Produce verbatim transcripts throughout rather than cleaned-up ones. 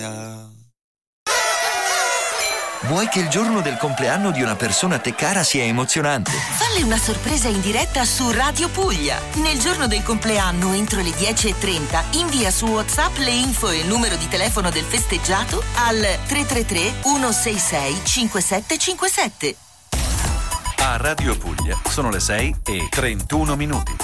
Puglia. Vuoi che il giorno del compleanno di una persona a te cara sia emozionante? Falle una sorpresa in diretta su Radio Puglia. Nel giorno del compleanno, entro le dieci e trenta, invia su WhatsApp le info e il numero di telefono del festeggiato al tre tre tre uno sei sei cinque sette cinque sette. A Radio Puglia sono le sei e trentuno minuti.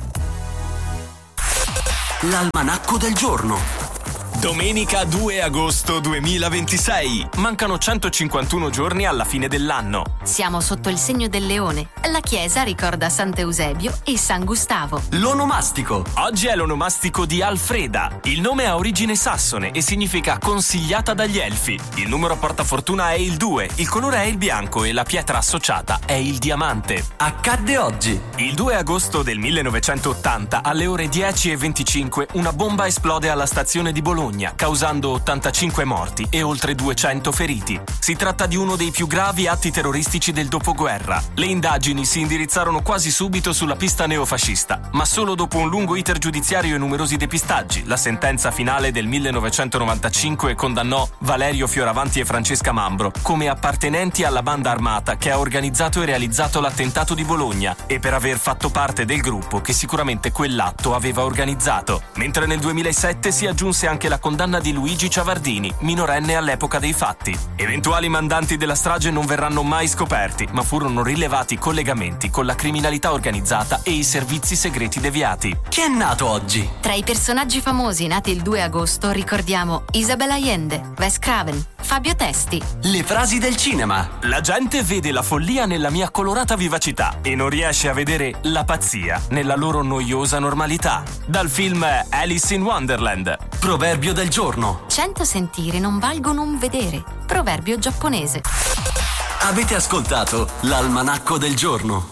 L'almanacco del giorno. Domenica due agosto duemilaventisei. Mancano centocinquantuno giorni alla fine dell'anno. Siamo sotto il segno del leone. La chiesa ricorda Sant'Eusebio e San Gustavo. L'onomastico. Oggi è l'onomastico di Alfreda. Il nome ha origine sassone e significa consigliata dagli elfi. Il numero portafortuna è il due, il colore è il bianco e la pietra associata è il diamante. Accadde oggi. Il due agosto del millenovecentottanta, alle ore dieci e venticinque, una bomba esplode alla stazione di Bologna, causando ottantacinque morti e oltre duecento feriti. Si tratta di uno dei più gravi atti terroristici del dopoguerra. Le indagini si indirizzarono quasi subito sulla pista neofascista, ma solo dopo un lungo iter giudiziario e numerosi depistaggi, la sentenza finale del millenovecentonovantacinque condannò Valerio Fioravanti e Francesca Mambro come appartenenti alla banda armata che ha organizzato e realizzato l'attentato di Bologna e per aver fatto parte del gruppo che sicuramente quell'atto aveva organizzato. Mentre nel duemilasette si aggiunse anche la condanna di Luigi Ciavardini, minorenne all'epoca dei fatti. Eventuali mandanti della strage non verranno mai scoperti, ma furono rilevati collegamenti con la criminalità organizzata e i servizi segreti deviati. Chi è nato oggi? Tra i personaggi famosi nati il due agosto ricordiamo Isabel Allende, Wes Craven, Fabio Testi. Le frasi del cinema. La gente vede la follia nella mia colorata vivacità e non riesce a vedere la pazzia nella loro noiosa normalità. Dal film Alice in Wonderland. Proverbio del giorno. Cento sentire non valgono un vedere. Proverbio giapponese. Avete ascoltato l'almanacco del giorno.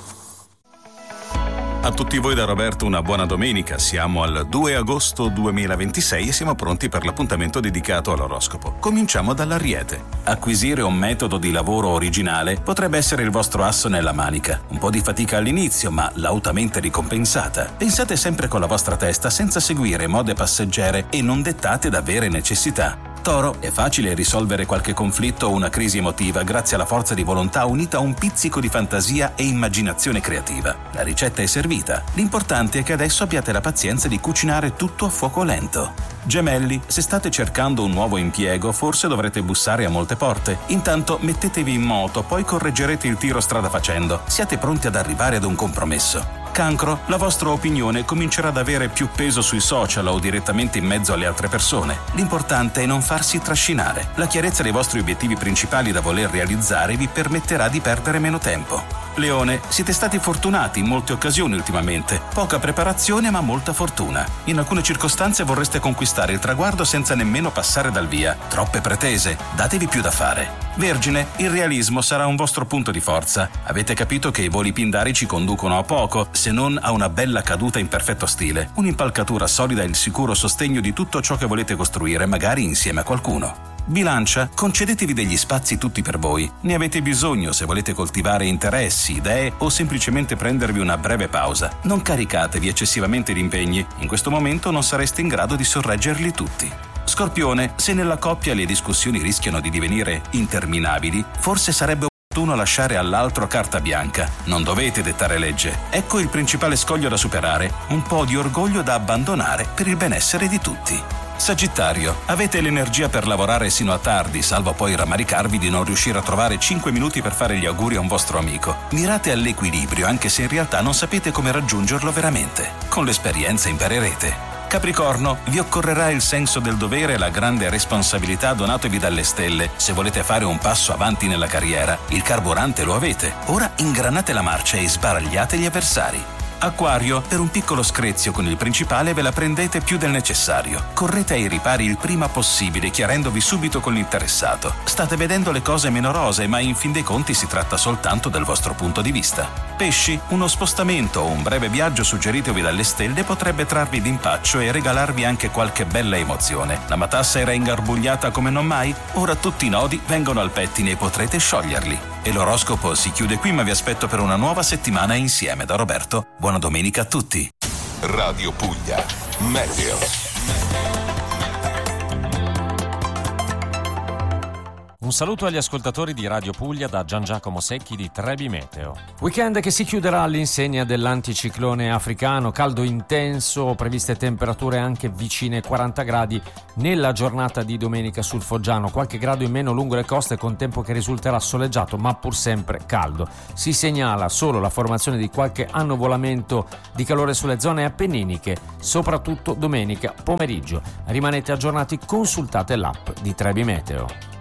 A tutti voi da Roberto una buona domenica. Siamo al due agosto duemilaventisei e siamo pronti per l'appuntamento dedicato all'oroscopo. Cominciamo dall'Ariete. Acquisire un metodo di lavoro originale potrebbe essere il vostro asso nella manica. Un po' di fatica all'inizio, ma lautamente ricompensata. Pensate sempre con la vostra testa senza seguire mode passeggere e non dettate da vere necessità. Toro, è facile risolvere qualche conflitto o una crisi emotiva grazie alla forza di volontà unita a un pizzico di fantasia e immaginazione creativa. La ricetta è servita. L'importante è che adesso abbiate la pazienza di cucinare tutto a fuoco lento. Gemelli, se state cercando un nuovo impiego, forse dovrete bussare a molte porte. Intanto mettetevi in moto, poi correggerete il tiro strada facendo. Siate pronti ad arrivare ad un compromesso. Cancro, la vostra opinione comincerà ad avere più peso sui social o direttamente in mezzo alle altre persone. L'importante è non farsi trascinare. La chiarezza dei vostri obiettivi principali da voler realizzare vi permetterà di perdere meno tempo. Leone, siete stati fortunati in molte occasioni ultimamente. Poca preparazione ma molta fortuna. In alcune circostanze vorreste conquistare il traguardo senza nemmeno passare dal via. Troppe pretese, datevi più da fare. Vergine, il realismo sarà un vostro punto di forza. Avete capito che i voli pindari ci conducono a poco, se non a una bella caduta in perfetto stile. Un'impalcatura solida e il sicuro sostegno di tutto ciò che volete costruire, magari insieme a qualcuno. Bilancia, concedetevi degli spazi tutti per voi. Ne avete bisogno se volete coltivare interessi, idee o semplicemente prendervi una breve pausa. Non caricatevi eccessivamente di impegni. In questo momento non sareste in grado di sorreggerli tutti. Scorpione, se nella coppia le discussioni rischiano di divenire interminabili, forse sarebbe opportuno lasciare all'altro carta bianca. Non dovete dettare legge. Ecco il principale scoglio da superare, un po' di orgoglio da abbandonare per il benessere di tutti. Sagittario, avete l'energia per lavorare sino a tardi, salvo poi rammaricarvi di non riuscire a trovare cinque minuti per fare gli auguri a un vostro amico. Mirate all'equilibrio, anche se in realtà non sapete come raggiungerlo veramente. Con l'esperienza imparerete. Capricorno, vi occorrerà il senso del dovere e la grande responsabilità donatevi dalle stelle. Se volete fare un passo avanti nella carriera, il carburante lo avete. Ora ingranate la marcia e sbaragliate gli avversari. Acquario, per un piccolo screzio con il principale ve la prendete più del necessario. Correte ai ripari il prima possibile, chiarendovi subito con l'interessato. State vedendo le cose meno rosee, ma in fin dei conti si tratta soltanto del vostro punto di vista. Pesci, uno spostamento o un breve viaggio suggeritovi dalle stelle potrebbe trarvi d'impaccio e regalarvi anche qualche bella emozione. La matassa era ingarbugliata come non mai? Ora tutti i nodi vengono al pettine e potrete scioglierli. E l'oroscopo si chiude qui, ma vi aspetto per una nuova settimana insieme. Da Roberto, buona domenica a tutti. Radio Puglia, Meteo. Un saluto agli ascoltatori di Radio Puglia da Gian Giacomo Secchi di Trebi Meteo. Weekend che si chiuderà all'insegna dell'anticiclone africano, caldo intenso, previste temperature anche vicine ai quaranta gradi nella giornata di domenica sul Foggiano, qualche grado in meno lungo le coste con tempo che risulterà soleggiato ma pur sempre caldo. Si segnala solo la formazione di qualche annuvolamento di calore sulle zone appenniniche, soprattutto domenica pomeriggio. Rimanete aggiornati, consultate l'app di Trebi Meteo.